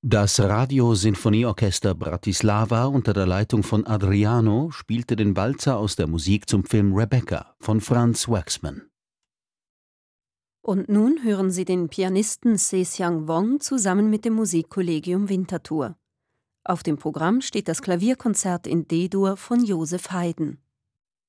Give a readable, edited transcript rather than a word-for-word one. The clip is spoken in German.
Das Radio-Sinfonieorchester Bratislava unter der Leitung von Adriano spielte den Walzer aus der Musik zum Film Rebecca von Franz Waxman. Und nun hören Sie den Pianisten Se-Siang Wong zusammen mit dem Musikkollegium Winterthur. Auf dem Programm steht das Klavierkonzert in D-Dur von Joseph Haydn.